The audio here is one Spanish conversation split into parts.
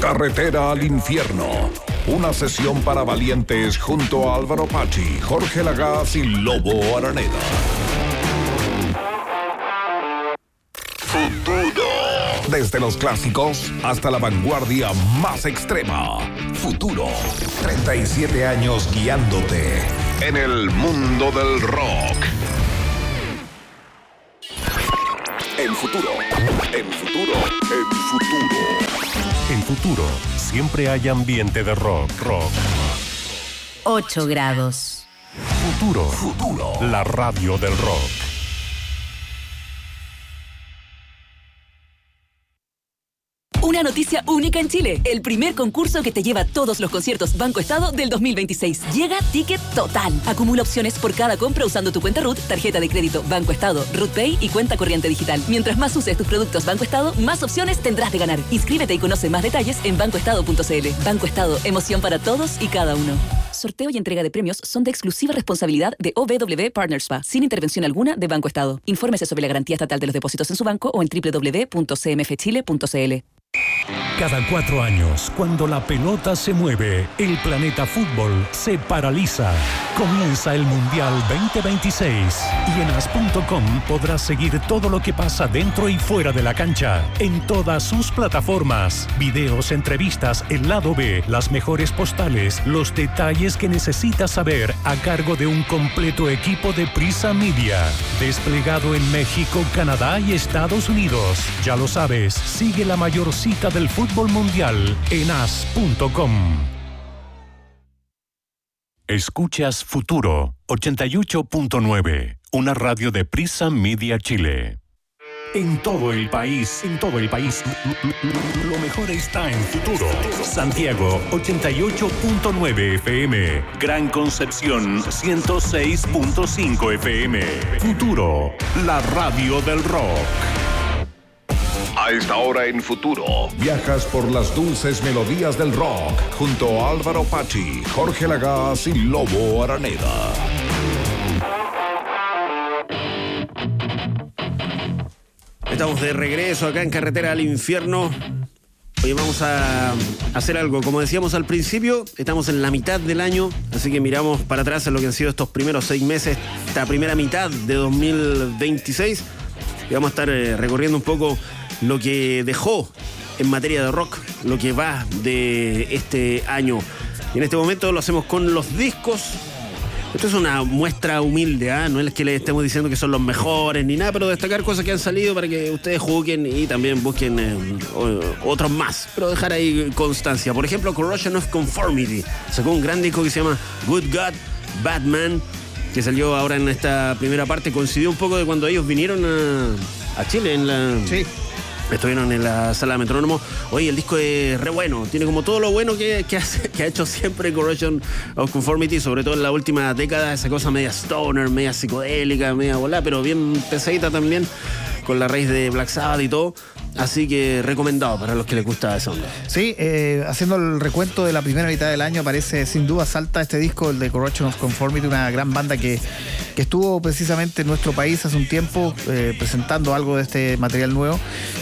Carretera al infierno. Una sesión para valientes junto a Álvaro Pachi, Jorge Lagaz y Lobo Araneda. Futuro. Desde los clásicos hasta la vanguardia más extrema. Futuro. 37 años guiándote en el mundo del rock. En futuro. En futuro. En futuro. En Futuro, siempre hay ambiente de rock. 8 grados. Futuro. La radio del rock. Una noticia única en Chile. El primer concurso que te lleva todos los conciertos Banco Estado del 2026. Llega Ticket Total. Acumula opciones por cada compra usando tu cuenta RUT, tarjeta de crédito Banco Estado, RUT Pay y cuenta corriente digital. Mientras más uses tus productos Banco Estado, más opciones tendrás de ganar. Inscríbete y conoce más detalles en bancoestado.cl. Banco Estado, emoción para todos y cada uno. Sorteo y entrega de premios son de exclusiva responsabilidad de OBW Partners SPA, sin intervención alguna de Banco Estado. Infórmese sobre la garantía estatal de los depósitos en su banco o en www.cmfchile.cl. Cada 4 años, cuando la pelota se mueve, el planeta fútbol se paraliza. Comienza el Mundial 2026 y en as.com podrás seguir todo lo que pasa dentro y fuera de la cancha, en todas sus plataformas. Videos, entrevistas, el lado B, las mejores postales, los detalles que necesitas saber a cargo de un completo equipo de Prisa Media. Desplegado en México, Canadá y Estados Unidos. Ya lo sabes, sigue la mayor cita del fútbol mundial en as.com. Escuchas Futuro 88.9, una radio de Prisa Media Chile. En todo el país, lo mejor está en Futuro. Santiago 88.9 FM, Gran Concepción 106.5 FM. Futuro, la radio del rock. A esta hora en Futuro, viajas por las dulces melodías del rock junto a Álvaro Pachi, Jorge Lagaz y Lobo Araneda. Estamos de regreso acá en Carretera al Infierno. Hoy vamos a hacer algo. Como decíamos al principio, estamos en la mitad del año, así que miramos para atrás en lo que han sido estos primeros 6 meses, esta primera mitad de 2026. Y vamos a estar recorriendo un poco lo que dejó en materia de rock, lo que va de este año. Y en este momento lo hacemos con los discos. Esto es una muestra humilde, ¿eh? No es que les estemos diciendo que son los mejores ni nada, pero destacar cosas que han salido para que ustedes juzguen y también busquen otros más, pero dejar ahí constancia. Por ejemplo, Corrosion of Conformity sacó un gran disco que se llama Good God, Bad Man, que salió ahora en esta primera parte. Coincidió un poco de cuando ellos vinieron a Chile en la... Sí. Estuvieron en la sala de Metrónomo. Oye, el disco es re bueno. Tiene como todo lo bueno que ha hecho siempre Corrosion of Conformity, sobre todo en la última década. Esa cosa media stoner, media psicodélica, media volá, pero bien pesadita también, con la raíz de Black Sabbath y todo. Así que recomendado para los que les gusta esa onda. Sí, haciendo el recuento de la primera mitad del año, aparece sin duda, salta este disco, el de Corrosion of Conformity, una gran banda que estuvo precisamente en nuestro país hace un tiempo presentando algo de este material nuevo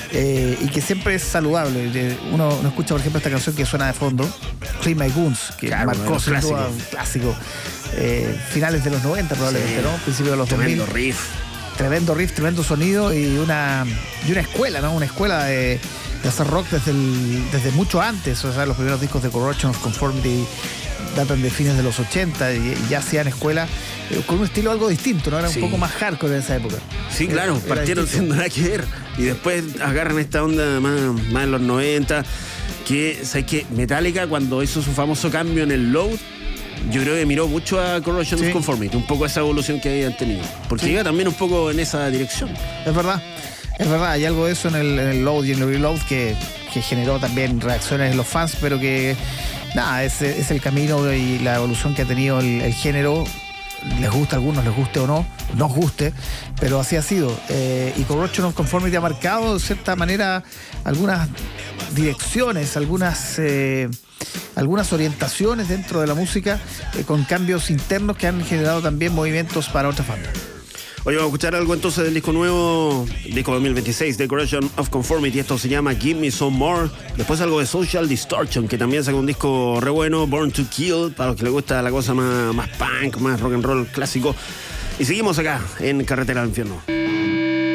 y que siempre es saludable. Uno escucha, por ejemplo, esta canción que suena de fondo, Clean My Guns, que claro, marcó sin duda un clásico. Finales de los 90 probablemente, sí, ¿no? Principios de los 2000. Tremendo riff, tremendo sonido y una escuela, ¿no? Una escuela de hacer rock desde mucho antes. O sea, los primeros discos de Corrosion of Conformity datan de fines de los 80 y ya hacían escuela con un estilo algo distinto, ¿no? Era un poco más hardcore en esa época. Sí, claro, partieron siendo nada que ver y después agarran esta onda más en los 90, que, ¿sabes qué? Metallica, cuando hizo su famoso cambio en el Load, yo creo que miró mucho a Corrosion of Conformity, un poco esa evolución que habían tenido, porque iba también un poco en esa dirección. Es verdad, hay algo de eso en el Load y en el Reload que generó también reacciones en los fans, pero que nada, es el camino y la evolución que ha tenido el género. Les gusta a algunos, les guste o no, nos guste, pero así ha sido. Y Corrosion of Conformity ha marcado de cierta manera algunas direcciones, algunas orientaciones dentro de la música, con cambios internos que han generado también movimientos para otras bandas. Oye, vamos a escuchar algo entonces del disco nuevo, disco 2026, Decoration of Conformity. Esto se llama Give Me Some More. Después algo de Social Distortion, que también sacó un disco re bueno, Born to Kill, para los que les gusta la cosa más punk, más rock and roll clásico. Y seguimos acá en Carretera al Infierno.